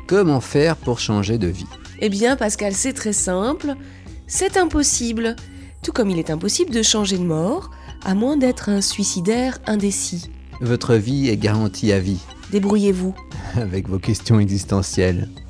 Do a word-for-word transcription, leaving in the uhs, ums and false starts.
comment faire pour changer de vie? Eh bien, Pascal, c'est très simple. C'est impossible. Tout comme il est impossible de changer de mort, à moins d'être un suicidaire indécis. Votre vie est garantie à vie. Débrouillez-vous. Avec vos questions existentielles.